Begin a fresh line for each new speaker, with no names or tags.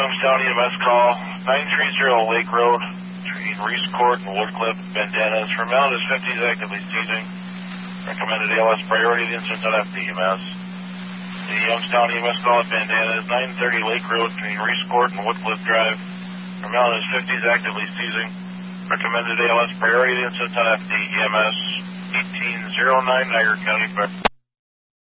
Youngstown EMS call, 930 Lake Road, between Reese Court and Woodcliff, Bandanas. Formalin is 50, is actively seizing. Recommended ALS priority, the incident on FDEMS. The Youngstown EMS call at Bandanas, 930 Lake Road, between Reese Court and Woodcliff Drive. Formalin is 50, is actively seizing. Recommended ALS priority, the incident on FDEMS. 1809 Niagara County Fire.